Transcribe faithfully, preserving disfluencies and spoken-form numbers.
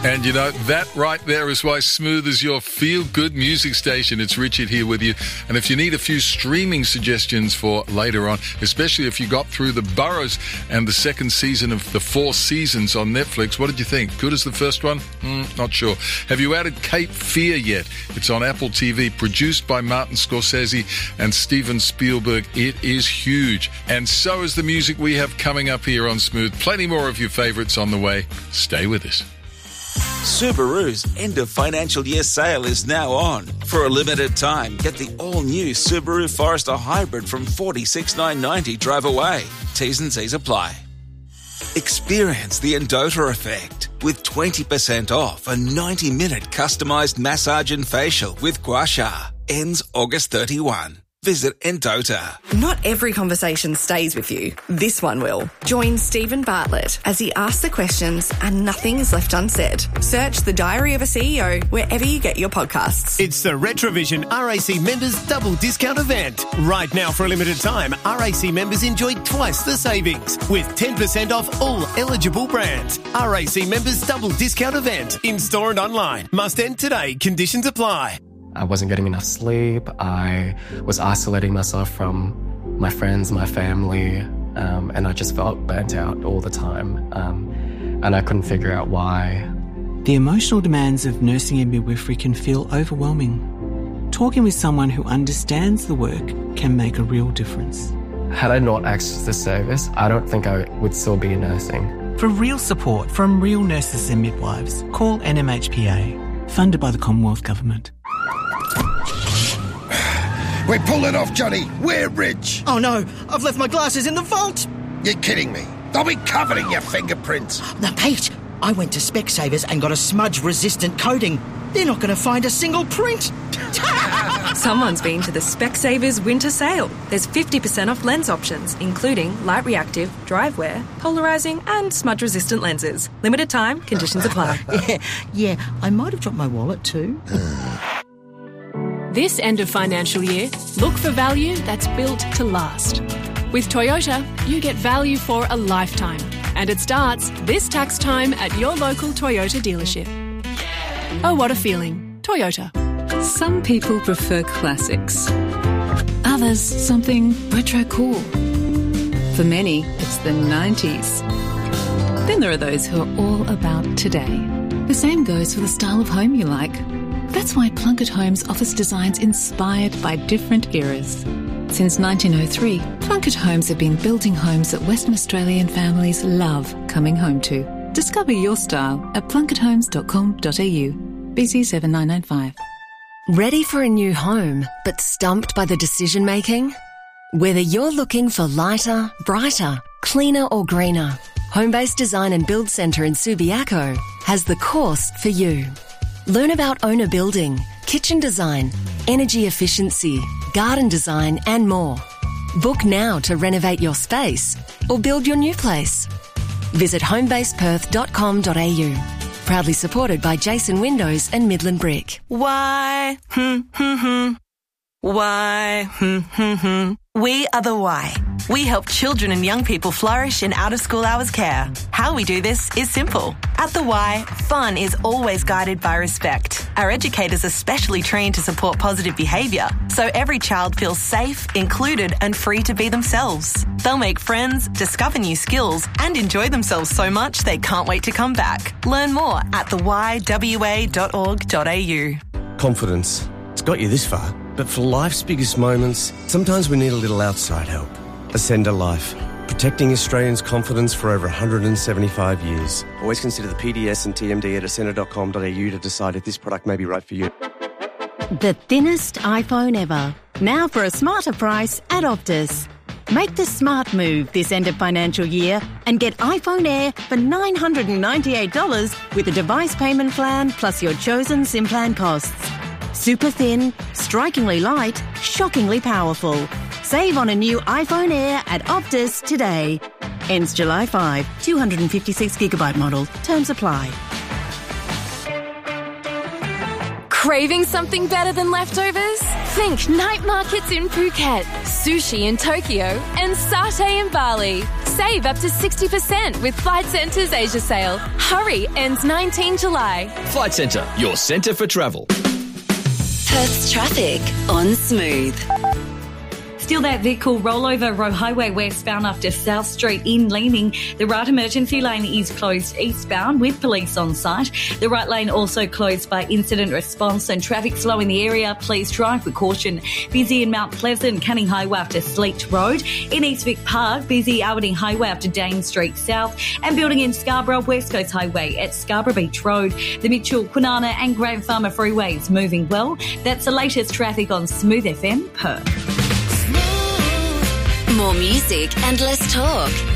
And you know, that right there is why Smooth is your feel-good music station. It's Richard here with you. And if you need a few streaming suggestions for later on, especially if you got through The Burrows and the second season of The Four Seasons on Netflix, what did you think? Good as the first one? Mm, not sure. Have you added Cape Fear yet? It's on Apple T V, produced by Martin Scorsese and Steven Spielberg. It is huge. And so is the music we have coming up here on Smooth. Plenty more of your favourites on the way. Stay with us. Subaru's end of financial year sale is now on. For a limited time, get the all-new Subaru Forester Hybrid from forty-six thousand nine hundred ninety drive away. T's and C's apply. Experience the Endota effect with twenty percent off a ninety-minute customised massage and facial with Gua Sha. Ends August thirty-first. Visit Endota. Not every conversation stays with you. This one will. Join Stephen Bartlett as he asks the questions and nothing is left unsaid. Search The Diary of a C E O wherever you get your podcasts. It's the Retrovision R A C members double discount event. Right now for a limited time, R A C members enjoy twice the savings with ten percent off all eligible brands. R A C members double discount event. In-store and online. Must end today. Conditions apply. I wasn't getting enough sleep. I was isolating myself from my friends, my family, um, and I just felt burnt out all the time. Um, and I couldn't figure out why. The emotional demands of nursing and midwifery can feel overwhelming. Talking with someone who understands the work can make a real difference. Had I not accessed this service, I don't think I would still be nursing. For real support from real nurses and midwives, call N M H P A, funded by the Commonwealth Government. We're pulling off, Johnny. We're rich. Oh, no. I've left my glasses in the vault. You're kidding me. They'll be covered in your fingerprints. Now, Pete, I went to Specsavers and got a smudge-resistant coating. They're not going to find a single print. Someone's been to the Specsavers winter sale. There's fifty percent off lens options, including light reactive, drive wear, polarising and smudge-resistant lenses. Limited time, conditions apply. yeah, yeah, I might have dropped my wallet too. This end of financial year, look for value that's built to last. With Toyota, you get value for a lifetime. And it starts this tax time at your local Toyota dealership. Oh, what a feeling. Toyota. Some people prefer classics. Others, something retro cool. For many, it's the nineties. Then there are those who are all about today. The same goes for the style of home you like. That's why Plunkett Homes offers designs inspired by different eras. Since nineteen oh three, Plunkett Homes have been building homes that Western Australian families love coming home to. Discover your style at plunkett homes dot com dot a u. B C seven nine nine five. Ready for a new home, but stumped by the decision making? Whether you're looking for lighter, brighter, cleaner or greener, Homebase Design and Build Centre in Subiaco has the course for you. Learn about owner building, kitchen design, energy efficiency, garden design and more. Book now to renovate your space or build your new place. Visit homebase perth dot com dot a u. Proudly supported by Jason Windows and Midland Brick. Why? Hmm, hmm, hmm. Why? Hmm, hmm, hmm. We are the Why. We help children and young people flourish in out-of-school hours care. How we do this is simple. At the Y, fun is always guided by respect. Our educators are specially trained to support positive behaviour, so every child feels safe, included and free to be themselves. They'll make friends, discover new skills and enjoy themselves so much they can't wait to come back. Learn more at the y w a dot org dot a u. Confidence. It's got you this far. But for life's biggest moments, sometimes we need a little outside help. Ascender Life. Protecting Australians' confidence for over one hundred seventy-five years. Always consider the P D S and T M D at ascender dot com dot a u to decide if this product may be right for you. The thinnest iPhone ever. Now for a smarter price at Optus. Make the smart move this end of financial year and get iPhone Air for nine hundred ninety-eight dollars with a device payment plan plus your chosen SIM plan costs. Super thin, strikingly light, shockingly powerful. Save on a new iPhone Air at Optus today. Ends July fifth. two hundred fifty-six gigabyte model. Terms apply. Craving something better than leftovers? Think night markets in Phuket, sushi in Tokyo, and satay in Bali. Save up to sixty percent with Flight Centre's Asia sale. Hurry, ends nineteenth July. Flight Centre, your centre for travel. Perth's traffic on Smooth. Still that vehicle rollover Roe Highway westbound after South Street in Leeming. The right emergency lane is closed eastbound with police on site. The right lane also closed by incident response and traffic slow in the area. Please drive with caution. Busy in Mount Pleasant, Canning Highway after Sleet Road. In East Vic Park, busy Albany Highway after Dane Street South. And building in Scarborough, West Coast Highway at Scarborough Beach Road. The Mitchell, Kwinana and Grand Farmer freeways moving well. That's the latest traffic on Smooth F M Perth. More music and less talk.